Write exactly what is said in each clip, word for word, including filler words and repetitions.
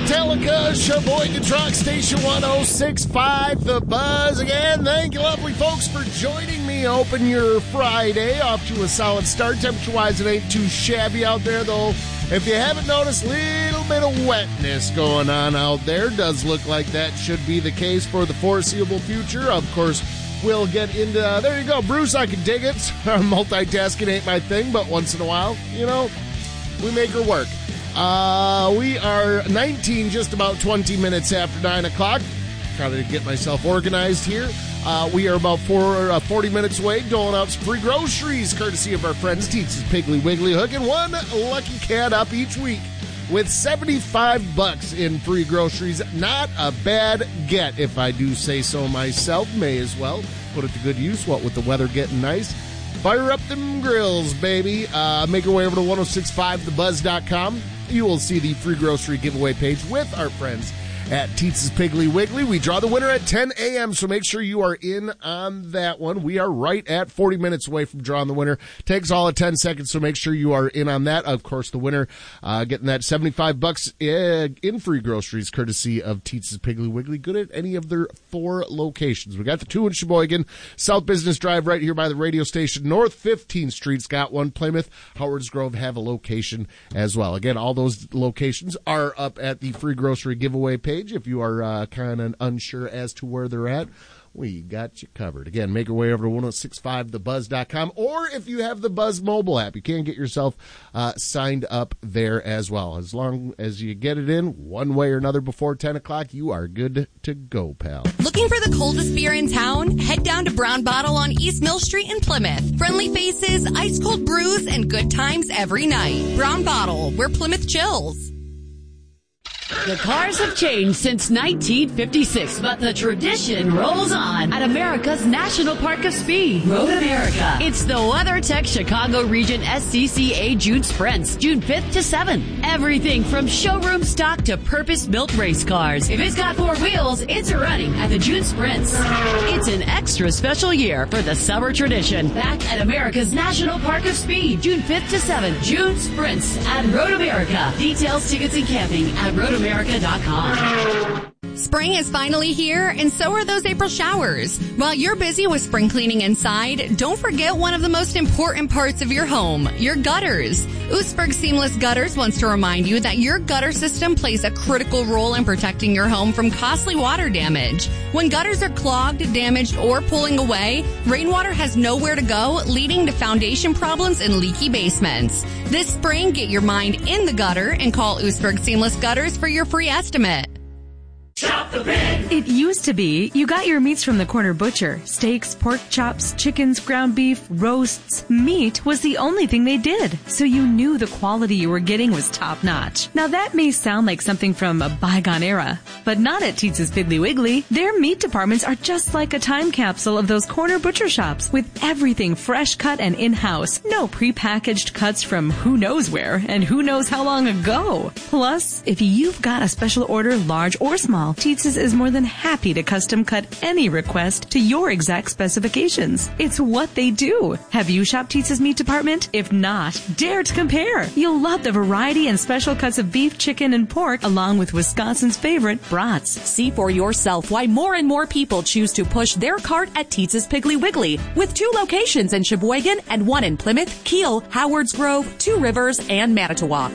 Metallica, Sheboygan Truck Station one oh six point five, The Buzz. Again, thank you, lovely folks, for joining me. Open your Friday off to a solid start. Temperature-wise, it ain't too shabby out there, though. If you haven't noticed, a little bit of wetness going on out there. Does look like that should be the case for the foreseeable future. Of course, we'll get into, uh, there you go, Bruce, I can dig it. Multitasking ain't my thing, but once in a while, you know, we make her work. Uh, we are nineteen, just about twenty minutes after nine o'clock. Trying to get myself organized here. Uh, we are about four, uh, forty minutes away, doling out some free groceries, courtesy of our friends Teats' Piggly Wiggly, hooking one lucky cat up each week with seventy-five bucks in free groceries. Not a bad get, if I do say so myself. May as well put it to good use, what with the weather getting nice. Fire up them grills, baby. Uh, make your way over to ten sixty-five the buzz dot com. You will see the free grocery giveaway page with our friends at Teats' Piggly Wiggly. We draw the winner at ten a.m., so make sure you are in on that one. We are right at forty minutes away from drawing the winner. Takes all of ten seconds, so make sure you are in on that. Of course, the winner uh, getting that seventy-five bucks in free groceries, courtesy of Teats' Piggly Wiggly. Good at any of their four locations. We got the two in Sheboygan, South Business Drive right here by the radio station, North fifteenth Street's got one. Plymouth, Howards Grove have a location as well. Again, all those locations are up at the free grocery giveaway page. If you are uh, kind of unsure as to where they're at, we got you covered. Again, make your way over to ten sixty-five the buzz dot com, or if you have the Buzz mobile app, you can get yourself uh, signed up there as well. As long as you get it in one way or another before ten o'clock, you are good to go, pal. Looking for the coldest beer in town? Head down to Brown Bottle on East Mill Street in Plymouth. Friendly faces, ice-cold brews, and good times every night. Brown Bottle, where Plymouth chills. The cars have changed since nineteen fifty-six, but the tradition rolls on at America's National Park of Speed, Road America. It's the WeatherTech Chicago Region S C C A June Sprints, June fifth to seventh. Everything from showroom stock to purpose-built race cars. If it's got four wheels, it's running at the June Sprints. It's an extra special year for the summer tradition. Back at America's National Park of Speed, June fifth to seventh. June Sprints at Road America. Details, tickets, and camping at road america dot com. Spring is finally here, and so are those April showers. While you're busy with spring cleaning inside, don't forget one of the most important parts of your home, your gutters. Oostburg Seamless Gutters wants to remind you that your gutter system plays a critical role in protecting your home from costly water damage. When gutters are clogged, damaged, or pulling away, rainwater has nowhere to go, leading to foundation problems and leaky basements. This spring, get your mind in the gutter and call Oostburg Seamless Gutters for your free estimate. Shop the Pig! It used to be you got your meats from the corner butcher. Steaks, pork chops, chickens, ground beef, roasts. Meat was the only thing they did, so you knew the quality you were getting was top-notch. Now that may sound like something from a bygone era, but not at Teats' Piggly Wiggly. Their meat departments are just like a time capsule of those corner butcher shops, with everything fresh cut and in-house. No prepackaged cuts from who knows where and who knows how long ago. Plus, if you've got a special order, large or small, Teats' is more than happy to custom cut any request to your exact specifications. It's what they do. Have you shopped Teats' meat department? If not, dare to compare. You'll love the variety and special cuts of beef, chicken, and pork, along with Wisconsin's favorite brats. See for yourself why more and more people choose to push their cart at Teats' Piggly Wiggly, with two locations in Sheboygan and one in Plymouth, Kiel, Howards Grove, Two Rivers, and Manitowoc.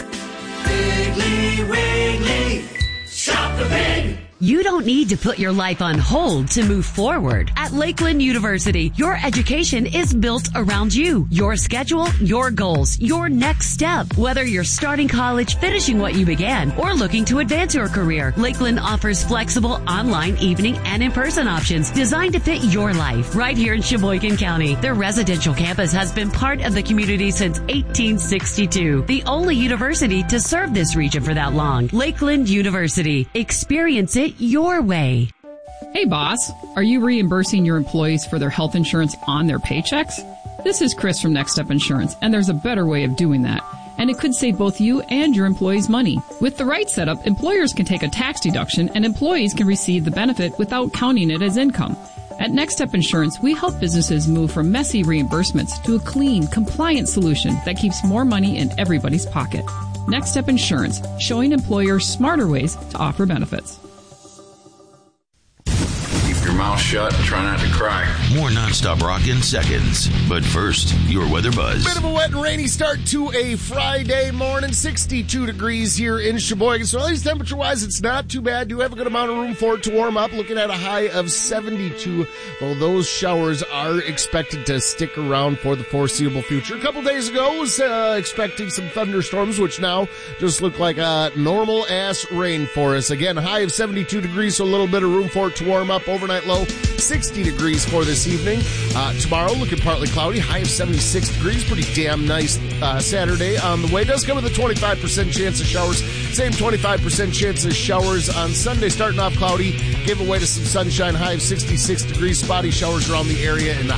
Piggly Wiggly, shop the pig! You don't need to put your life on hold to move forward. At Lakeland University, your education is built around you, your schedule, your goals, your next step. Whether you're starting college, finishing what you began, or looking to advance your career, Lakeland offers flexible online, evening, and in-person options designed to fit your life. Right here in Sheboygan County, their residential campus has been part of the community since eighteen sixty-two. The only university to serve this region for that long. Lakeland University. Experience it your way. Hey boss, are you reimbursing your employees for their health insurance on their paychecks? This is Chris from Next Step Insurance, and there's a better way of doing that. And it could save both you and your employees money. With the right setup, employers can take a tax deduction and employees can receive the benefit without counting it as income. At Next Step Insurance, we help businesses move from messy reimbursements to a clean, compliant solution that keeps more money in everybody's pocket. Next Step Insurance, showing employers smarter ways to offer benefits. Keep your mouth shut and try not to cry. More nonstop rock in seconds. But first, your weather buzz. Bit of a wet and rainy start to a Friday morning. sixty-two degrees here in Sheboygan. So at least temperature-wise, it's not too bad. Do have a good amount of room for it to warm up. Looking at a high of seventy-two. Though those showers are expected to stick around for the foreseeable future. A couple days ago, was uh, expecting some thunderstorms, which now just look like a normal-ass rain for us. Again, a high of seventy-two degrees, so a little bit of room for it to warm up. Overnight low, sixty degrees for this evening. Uh, tomorrow, looking partly cloudy, high of seventy-six degrees. Pretty damn nice uh, Saturday on the way. Does come with a twenty-five percent chance of showers. Same twenty-five percent chance of showers on Sunday, starting off cloudy. Give away to some sunshine, high of sixty-six degrees. Spotty showers around the area, and the